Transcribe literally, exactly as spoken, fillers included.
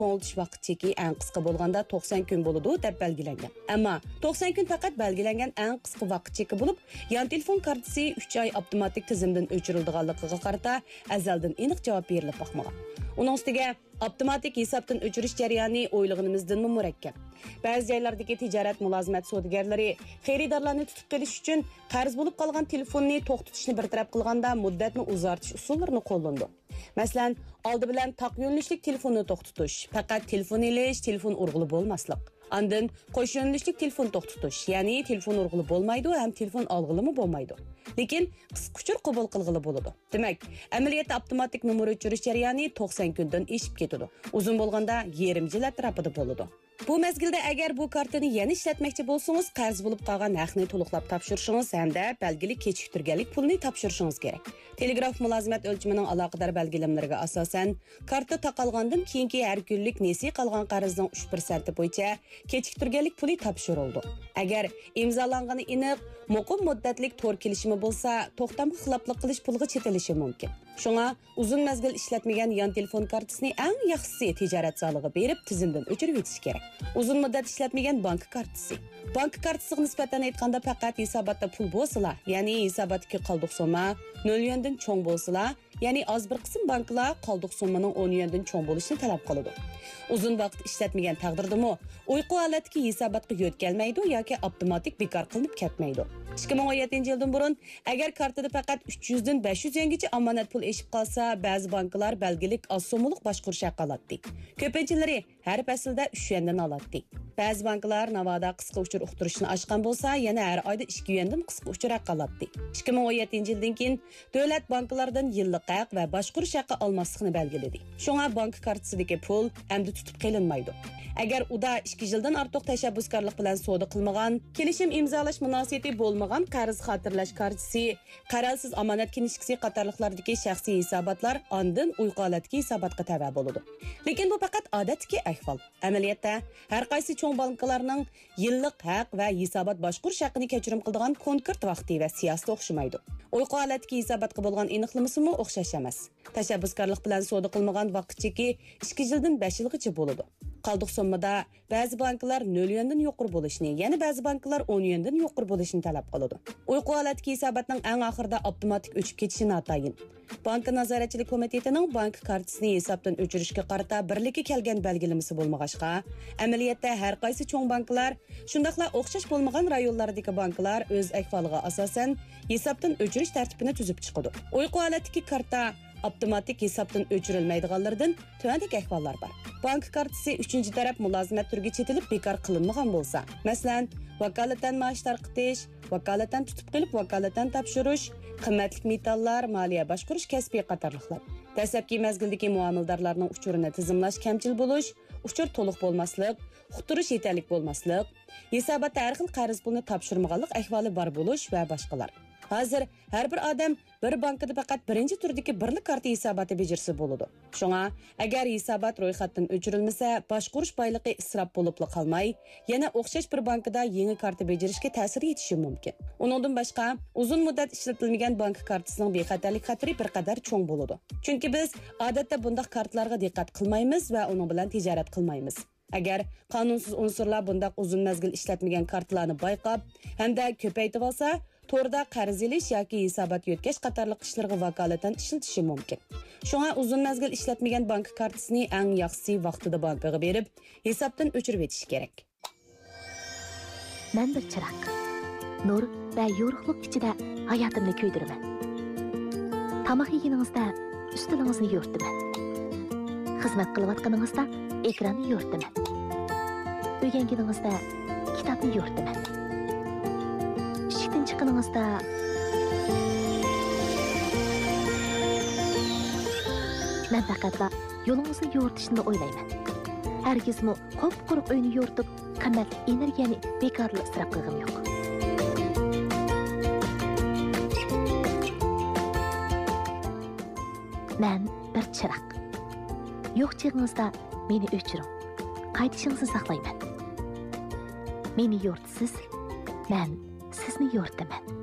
qo'ng'iltish vaqt cheki eng qisqa bo'lganda to'qson kun bo'ladi deb belgilangan. Ammo to'qson kun faqat belgilangan eng qisqa vaqt cheki bo'lib, yon telefon kartasi uch oy avtomatik tizimdan o'chirilganligiga qarata azaldan aniq javob berilib boqmagan. Uning ustiga avtomatik hisobdan o'chirish jarayoni o'ylaganimizdan murakkab. Ba'zi joylardagi tijorat mulozimat savdogarlari xaridorlarni tutib qilish uchun qarz bo'lib qolgan telefonni to'xtatishni bartaraf qilganda muddatni uzartish usullarini qo'llandi. Masalan, oldi bilan taq yo'nalishlik telefonni to'xtatish, faqat telefon elish, telefon urg'ili bo'lmaslik. Ondan qo'sh yo'nalishlik telefon to'xtatish, ya'ni telefon urg'ili bo'lmaydi ham telefon olg'ilimi bo'lmaydi. Lekin qisqa uchur qabul qilg'ili bo'ladi. Demak, amaliyotda avtomatik nomer o'chirish jarayoni to'qson kundan eshib ketadi. Uzun bo'lganda yarim yil atrofida bo'ladi. Bu mezgilda agar bu kartani yana ishlatmoqchi bo'lsangiz, qarz bo'lib qolgan haqni to'liqlab topshirishingiz hamda belgili kechiktirganlik pulini topshirishingiz kerak. Telegraf mulozimat o'lchamining aloqador belgilamlariga asosan, karta taqalgandan keyingi har kunlik nesi qolgan qarzning uch persent bo'yicha kechiktirganlik puli topshirildi. Agar imzolangani aniq, muqim muddatlik to'r kelishimi bo'lsa, to'xtamga xiloflik qilish pulga chetilishi mumkin. Shunga uzun mezgil ishlatmagan yon telefon kartasini eng yaxshisi tijorat solig'i berib tizimdan o'chirib yetish kerak. Uzun muddat ishlatmagan bank kartasi. Bank kartasiga nisbatan aytganda faqat hisobotda pul bo'lsa, ya'ni hisobotdagi qoldiq summa nol yuandan cho'ng bo'lsa, ya'ni az bir qism banklar qoldiq summaning o'n yuandan cho'ng bo'lishini talab qiladi. Uzun vaqt ishlatmagan taqdirdami, uyqu holatga hisobotga yo'tkalmaydi yoki avtomatik bekor qilinib ketmaydi. ikki ming o'n yettinchi yildan burun agar kartada faqat uch yuz dan besh yuz yuangacha omonat pul eshib qolsa, ba'zi banklar belgilik oz so'mlik boshqurish haqi oladi. Ko'pinchilari har faslda uch yuandan oladi. Ba'zi banklar navoda qisqa uchur uqtirishni ochgan bo'lsa, yana har oyda ikki yuandan qisqa uchur haqi oladi. ikki ming o'n yettinchi yildan keyin davlat banklardan yillik haq va boshqurish haqi olmaslikni belgiladi. Shunga bank kartasidagi pul endi tutib qilinmaydi. Agar uda ikki yildan ortiq tashabbuskorlik bilan savdo qilmagan, kelishim imzolash munosabati bo'lmagan qarz xotirlash kartasi, qaralsiz omonat kinishkisi qatorliqlardagi shaxsiy hisobotlar ondan uyqu holatga hisobotga tava bo'ladi. Lekin bu faqat odatdagi ahvol. Amaliyotda har qaysi cho'ng banklarning yillik haq va hisobot boshqurish haqini kechirim qiladigan konkret vaqti va siyosati o'xshamaydi. Uyqu holatga hisobotga bo'lgan aniqlamasimi o'xshash emas. Tashabbuskorlik bilan savdo qilmagan vaqt cheki ikki yildan besh yilgacha bo'ladi. Qoldiq summada ba'zi banklar nol yuandan yuqori bo'lishini, yana ba'zi banklar o'n yuandan yuqori bo'lishini talab qiladi. Uyqu holatga hisobotning eng oxirida avtomatik o'chib ketishi notayin. Bank nazoratchilik komitetining bank kartasini hisobdan o'chirishga qarata birlikka kelgan belgilamasi bo'lmag'achqa, amaliyotda har qaysi cho'ng banklar, shundaqla o'xshash bo'lmagan rayonlardagi banklar o'z ahvoliga asosan hisobdan o'chirish tartibini tuzib chiqadi. Uyqu holatdagi karta avtomatik hisobdan o'chirilmaydiganlardan tuvandagi ahvollar bor. Bank kartasi uchinchi taraf mulozimat turiga chetilib bekor qilinmagan bo'lsa, masalan, vakolatan maosh tarqitish, vakolatan tutib qilib vakolatan topshirish, qimmatli metallar, moliya boshqarish kasbi qatorliqlar. Dastlabki mezgildagi muomildorlarning uchurini tizimlash kamchil bo'lish, uchur to'liq bo'lmaslik, uqtirish yetarlik bo'lmaslik, hisobotda har xil qarz pulni topshirmaganlik ahvoli bor bo'lish va boshqalar. Hozir har bir odam bir bankada faqat birinchi turdagi birlik karta hisoboti bejirsa bo'ladi. Shunga, agar hisobot ro'yxatdan o'chirilmasa, boshqurish boyligi isrof bo'lib qolmay, yana o'xshash bir bankada yangi karta bejirishga ta'sir etishi mumkin. Uningdan boshqa, uzun muddat ishlatilmagan bank kartasining bexatarlik xatari bir qadar cho'ng bo'ladi. Chunki biz odatda bunday kartlarga diqqat qilmaymiz va uning bilan tijorat qilmaymiz. Agar qonunsiz unsurlar bunday uzun mezgil ishlatmagan kartlarni bayqab hamda ko'paytirib olsa, to'rda qarz elish yoki hisobot yo'tkash qatorliq ishlarga vakolatan ishlatishi mumkin. Shunga uzun mezgil ishlatmagan bank kartasini eng yaxshisi vaqtida bankaga berib, hisobdan o'chirib etish kerak. Men bir chiroq. Nur va yorug'lik ichida hayotimni ko'ydiraman. Tamoq yeganingizda ustilingizni yo'rtaman. Xizmat qilayotganingizda ekranni yo'rtaman. O'rganganingizda kitobni yo'rtaman. Ishdan chiqqaningizda men faqatla yo'lingizni yo'rtishni o'ylayman. Hargizmi qop-quruq uyni yo'rtib, qimmatli energiyani bekorli isrof qilgim yo'q. Men bir chiroq. Yo'q chig'ingizda meni o'chiring. Qaytishingizni saqlayman. Meni yo'rtisiz, men sizni yo'rtaman.